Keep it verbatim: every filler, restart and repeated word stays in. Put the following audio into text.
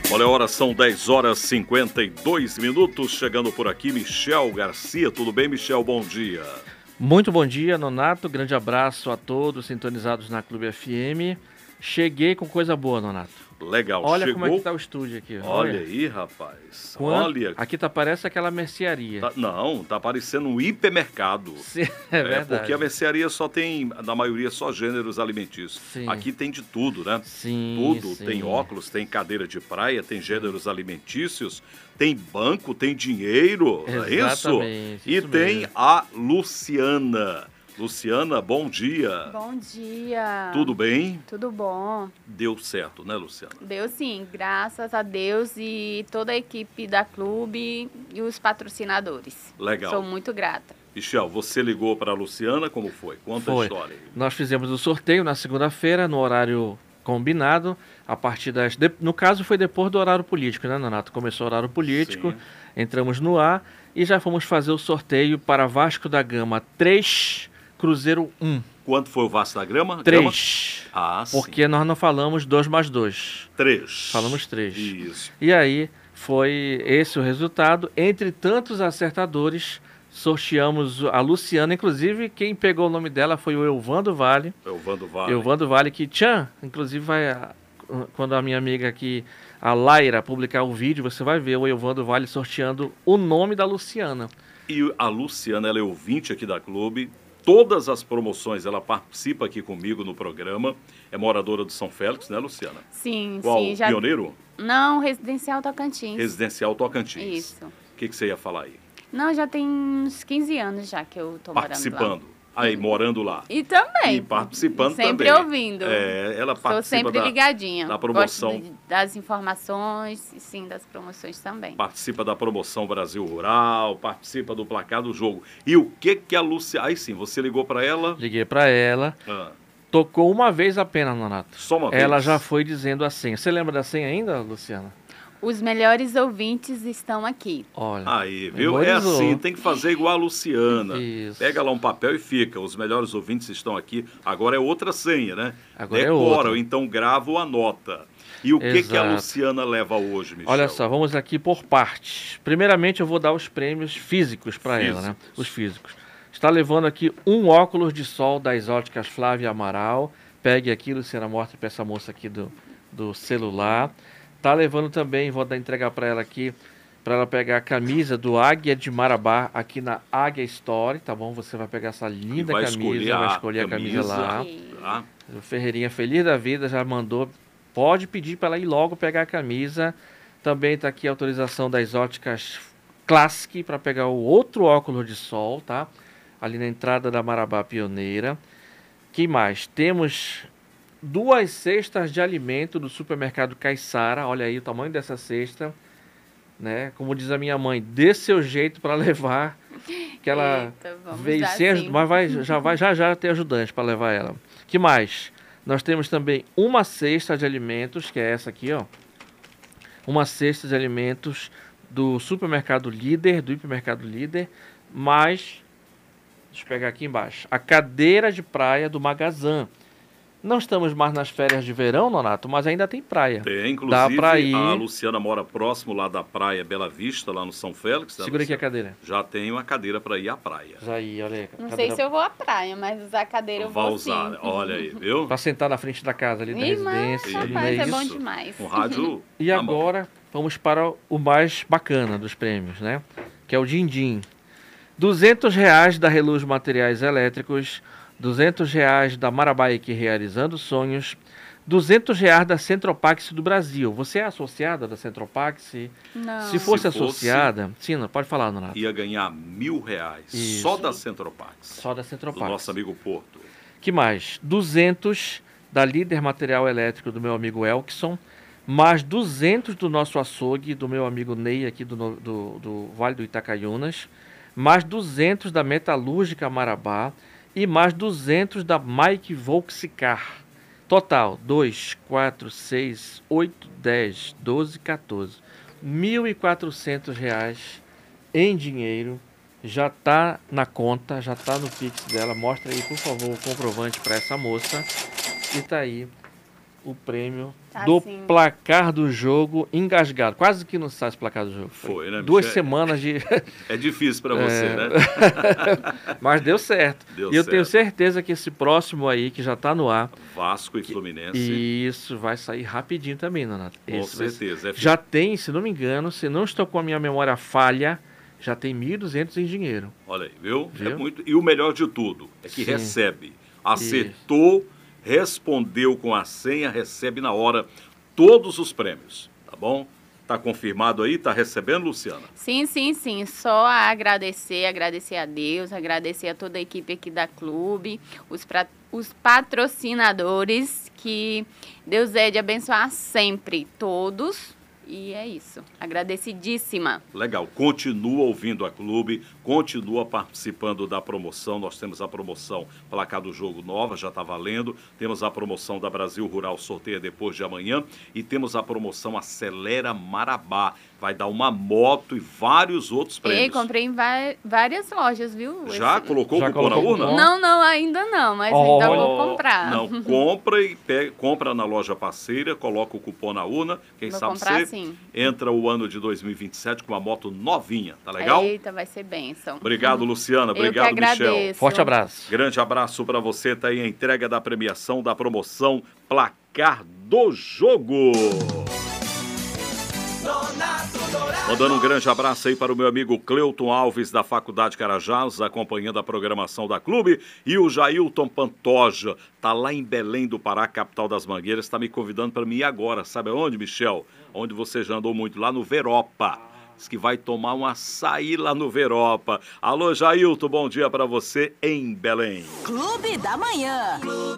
Olha a hora, são dez horas e cinquenta e dois minutos, chegando por aqui Michel Garcia. Tudo bem, Michel? Bom dia. Muito bom dia, Nonato. Grande abraço a todos sintonizados na Clube F M. Cheguei com coisa boa, Nonato. Legal. Olha Chegou... como é que tá o estúdio aqui. Olha, Olha aí, rapaz. Quanto... Olha. Aqui tá, parece aquela mercearia. Tá, não, tá parecendo um hipermercado. Sim, é verdade. É, porque a mercearia só tem, na maioria, só gêneros alimentícios. Sim. Aqui tem de tudo, né? Sim, Tudo. sim. Tem óculos, tem cadeira de praia, tem gêneros alimentícios, tem banco, tem dinheiro, não é isso? Exatamente, E isso tem mesmo. a Luciana. Luciana, bom dia. Bom dia. Tudo bem? Tudo bom. Deu certo, né, Luciana? Deu sim, graças a Deus e toda a equipe da clube e os patrocinadores. Legal. Sou muito grata. Michel, você ligou para a Luciana, como foi? Conta Foi. a história aí. Nós fizemos o sorteio na segunda-feira, no horário combinado, a partir das... de- No caso, foi depois do horário político, né, Nonato? Começou o horário político, Sim. entramos no ar e já fomos fazer o sorteio para Vasco da Gama três, Cruzeiro um. Quanto foi o Vasco da Grama? Grama? três. Ah, sim. Porque nós não falamos dois mais dois. Três. Falamos três. Isso. E aí, foi esse o resultado. Entre tantos acertadores, sorteamos a Luciana. Inclusive, quem pegou o nome dela foi o Elvando Vale. É o Vando Vale. Elvando Vale, que, tchan, inclusive, vai, ah, quando a minha amiga aqui, a Laira, publicar o vídeo, você vai ver o Elvando Vale sorteando o nome da Luciana. E a Luciana, ela é ouvinte aqui da clube. Todas as promoções, ela participa aqui comigo no programa. É moradora do São Félix, né, Luciana? Sim, Qual? sim. Já... Pioneiro? Não, Residencial Tocantins. Residencial Tocantins. Isso. O que, que você ia falar aí? Não, já tem uns quinze anos já que eu tô morando lá. Participando. Aí, morando lá. E também. E participando sempre também. ouvindo. É, ela Estou participa sempre da, ligadinha. da promoção. Gosto de- das informações e sim, das promoções também. Participa da promoção Brasil Rural, participa do placar do jogo. E o que que a Luciana... Aí sim, você ligou para ela? Liguei para ela, Ah, tocou uma vez apenas, Nonato. só uma vez? Ela já foi dizendo a senha. Você lembra da senha ainda, Luciana? Os melhores ouvintes estão aqui. Olha. Aí, viu? É memorizou. assim, tem que fazer igual a Luciana. Isso. Pega lá um papel e fica. Os melhores ouvintes estão aqui. Agora é outra senha, né? Agora é Decora, outra. ou então grava ou anota. E o que que a Exato. Luciana leva hoje, Michel? Olha só, vamos aqui por partes. Primeiramente, eu vou dar os prêmios físicos para ela, né? Físicos. Os físicos. Está levando aqui um óculos de sol das óticas Flávia Amaral. Pegue aqui, Luciana, mostra para essa moça aqui do, do celular. Tá levando também, vou dar entregar para ela aqui, para ela pegar a camisa do Águia de Marabá aqui na Águia Store, tá bom? Você vai pegar essa linda vai camisa, escolher vai a escolher a camisa, camisa. lá. Tá? O Ferreirinha feliz da vida já mandou. Pode pedir para ela ir logo pegar a camisa. Também está aqui a autorização das óticas Classic para pegar o outro óculos de sol, tá? Ali na entrada da Marabá Pioneira. Que mais? Temos duas cestas de alimento do supermercado Caiçara. Olha aí o tamanho dessa cesta, né? Como diz a minha mãe, dê seu jeito para levar. Que ela Eita, vamos veio dar sem, sim. mas vai, já vai já já ter ajudante para levar ela. Que mais? Nós temos também uma cesta de alimentos, que é essa aqui, ó. Uma cesta de alimentos do supermercado Líder, do hipermercado Líder, mais, deixa eu pegar aqui embaixo, a cadeira de praia do Magazan. Não estamos mais nas férias de verão, Nonato, mas ainda tem praia. Tem, Dá inclusive, pra ir. a Luciana mora próximo lá da praia Bela Vista, lá no São Félix. né, Segura aqui a Luciana? cadeira. Já tem uma cadeira para ir à praia. Já aí, olha aí. Não sei se eu vou à praia, mas usar a cadeira eu Vai vou usar, sim. né? Olha aí, viu? Para sentar na frente da casa ali da Ih, mas, residência. ali, rapaz, né? é bom Isso. demais. Um rádio E na mão. agora vamos para o mais bacana dos prêmios, né? Que é o Din-Din. duzentos reais da Reluz Materiais Elétricos, duzentos reais da Marabaik Realizando Sonhos, duzentos reais da Centropax do Brasil. Você é associada da Centropax? Não. Se fosse Se fosse- associada... Sim, não, pode falar, Nonato. Ia ganhar mil reais Isso. só da Centropax, Só da do Centropax. nosso amigo Porto. Que mais? duzentos da Líder Material Elétrico do meu amigo Elkson, mais duzentos do nosso açougue, do meu amigo Ney aqui do, no- do, do Vale do Itacaiunas, mais duzentos da Metalúrgica Marabá e mais duzentos da Mike Volkscar. Total, dois, quatro, seis, oito, dez, doze, quatorze. mil e quatrocentos reais em dinheiro. Já está na conta, já está no Pix dela. Mostra aí, por favor, o comprovante para essa moça. E tá aí o prêmio Tá do sim. placar do jogo engasgado. Quase que não sai esse placar do jogo. Foi, né, Duas Michel? semanas de... É difícil para você, É. né? Mas deu certo. Deu e eu certo. tenho certeza que esse próximo aí, que já está no ar, Vasco e Fluminense. isso vai sair rapidinho também, Nonato. Com Esse vai ser- certeza. É Já tem, se não me engano, se não estou com a minha memória falha, já tem mil e duzentos em dinheiro. Olha aí, viu? É Viu? muito... E o melhor de tudo é que Sim. recebe. Acertou, respondeu com a senha, recebe na hora todos os prêmios, tá bom? Tá confirmado aí? Tá recebendo, Luciana? Sim, sim, sim. Só a agradecer, agradecer a Deus, agradecer a toda a equipe aqui da clube, os, pra, os patrocinadores, que Deus é de abençoar sempre todos. E é isso. Agradecidíssima. Legal. Continua ouvindo a clube, continua participando da promoção. Nós temos a promoção Placar do Jogo Nova, já está valendo. Temos a promoção da Brasil Rural, sorteia depois de amanhã. E temos a promoção Acelera Marabá. Vai dar uma moto e vários outros prêmios. E comprei em va- várias lojas, viu? Já Esse- colocou Já o cupom na colocou o urna? cupom? Não, não, ainda não, mas Oh. ainda vou comprar. Não, compra e pega, compra na loja parceira, coloca o cupom na urna. Quem Vou sabe comprar você sim. entra o ano de dois mil e vinte e sete com uma moto novinha, tá legal? Eita, vai ser bênção. Obrigado, Luciana. Eu que Obrigado, Michel. agradeço. Forte abraço. Grande abraço para você. Tá aí a entrega da premiação da promoção Placar do Jogo. Mandando um grande abraço aí para o meu amigo Cleuton Alves, da Faculdade Carajás, acompanhando a programação da clube. E o Jailton Pantoja, tá lá em Belém do Pará, capital das Mangueiras, está me convidando para mim ir agora. Sabe aonde, Michel? Onde você já andou muito, lá no Veropa. Diz que vai tomar um açaí lá no Veropa. Alô, Jailton, bom dia para você em Belém. Clube da Manhã. Clube